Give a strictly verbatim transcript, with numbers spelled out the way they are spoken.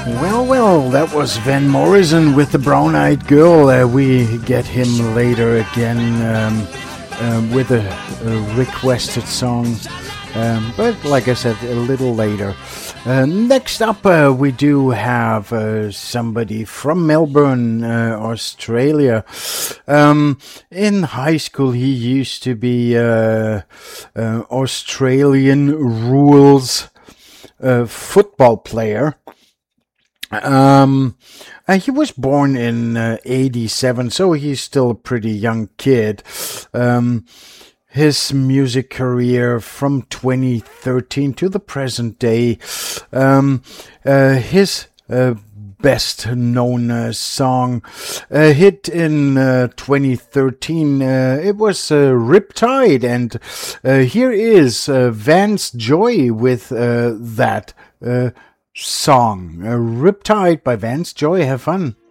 Well, well, that was Van Morrison with the Brown Eyed Girl. Uh, we get him later again um, um, with a, a requested song. Um, but like I said, a little later. Uh, next up, uh, we do have uh, somebody from Melbourne, uh, Australia. Um, in high school, he used to be uh, uh, Australian rules uh, football player. Um, uh, he was born in uh, eighty-seven, so he's still a pretty young kid. Um, his music career from twenty thirteen to the present day, um, uh, his uh, best known uh, song uh, hit in uh, twenty thirteen, uh, it was uh, Riptide, and uh, here is uh, Vance Joy with uh, that uh, song. Uh, Riptide by Vance Joy. Have fun.